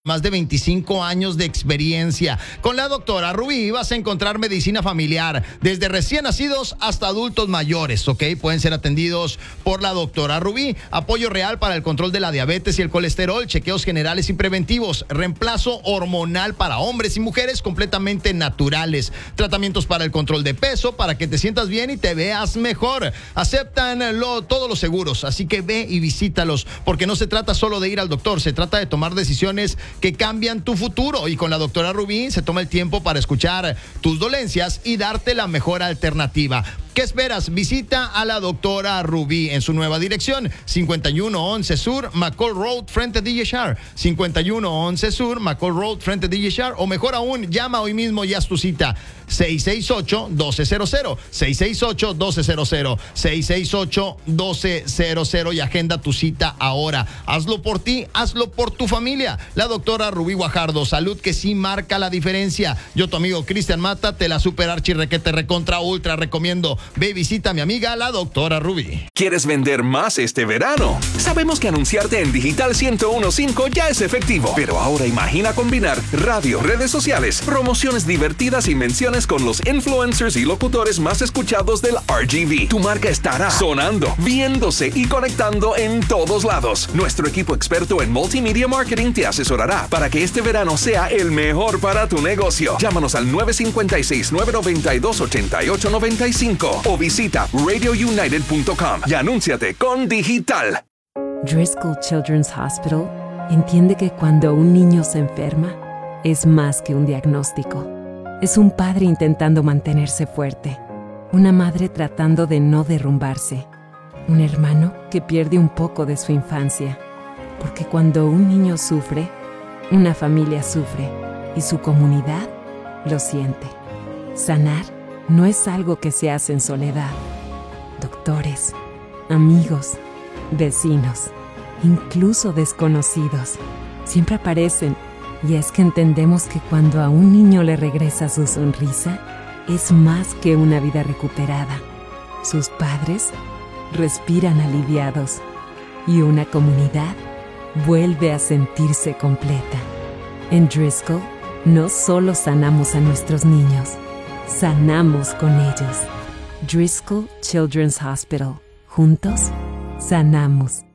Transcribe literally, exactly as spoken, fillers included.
Más de veinticinco años de experiencia. Con la doctora Rubí vas a encontrar medicina familiar, desde recién nacidos hasta adultos mayores, ¿ok? Pueden ser atendidos por la doctora Rubí. Apoyo real para el control de la diabetes y el colesterol, chequeos generales y preventivos, reemplazo hormonal para hombres y mujeres completamente naturales, tratamientos para el control de peso, para que te sientas bien y te veas mejor. Aceptan lo, todos los seguros, así que ve y visítalos, porque no se trata solo de ir al doctor, se trata de tomar decisiones que cambian tu futuro, y con la doctora Rubí se toma el tiempo para escuchar tus dolencias y darte la mejor alternativa. ¿Qué esperas? Visita a la doctora Rubí en su nueva dirección, cincuenta y uno once Sur, McCall Road, frente a D J Shar. cincuenta y uno once Sur, McCall Road, frente a D J Shar. O mejor aún, llama hoy mismo y haz tu cita. seis seis ocho, doce cero cero, seis seis ocho, doce cero cero, seis seis ocho, doce cero cero y agenda tu cita ahora. Hazlo por ti, hazlo por tu familia. La doctora Rubí Guajardo, salud que sí marca la diferencia. Yo, tu amigo Cristian Mata, te la super archi requete recontra ultra recomiendo. Ve y visita a mi amiga, la doctora Rubí. ¿Quieres vender más este verano? Sabemos que anunciarte en Digital ciento uno punto cinco ya es efectivo, pero ahora imagina combinar radio, redes sociales, promociones divertidas y menciones con los influencers y locutores más escuchados del R G V. Tu marca estará sonando, viéndose y conectando en todos lados. Nuestro equipo experto en multimedia marketing te asesorará para que este verano sea el mejor para tu negocio. Llámanos al nueve cinco seis, nueve nueve dos, ocho ocho nueve cinco o visita radio united punto com y anúnciate con Digital. Driscoll Children's Hospital entiende que cuando un niño se enferma, es más que un diagnóstico. Es un padre intentando mantenerse fuerte, una madre tratando de no derrumbarse, un hermano que pierde un poco de su infancia, porque cuando un niño sufre, una familia sufre y su comunidad lo siente. Sanar no es algo que se hace en soledad. Doctores, amigos, vecinos, incluso desconocidos, siempre aparecen. Y es que entendemos que cuando a un niño le regresa su sonrisa, es más que una vida recuperada. Sus padres respiran aliviados y una comunidad vuelve a sentirse completa. En Driscoll, no solo sanamos a nuestros niños, sanamos con ellos. Driscoll Children's Hospital. Juntos, sanamos.